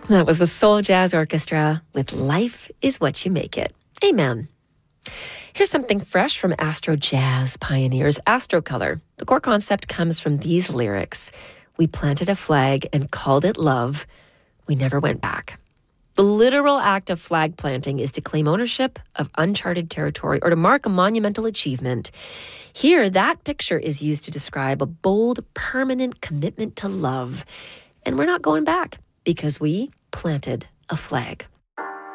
That was the Soul Jazz Orchestra with Life is What You Make It. Amen. Here's something fresh from Astro Jazz pioneers, Astrocolor. The core concept comes from these lyrics. We planted a flag and called it love. We never went back. The literal act of flag planting is to claim ownership of uncharted territory or to mark a monumental achievement. Here, that picture is used to describe a bold, permanent commitment to love. And we're not going back because we planted a flag.